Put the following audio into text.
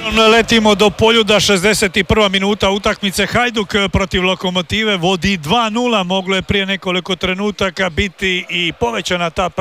Letimo do Poljuda, 61. minuta utakmice. Hajduk protiv Lokomotive vodi 2:0. Moglo je prije nekoliko trenutaka biti i povećana ta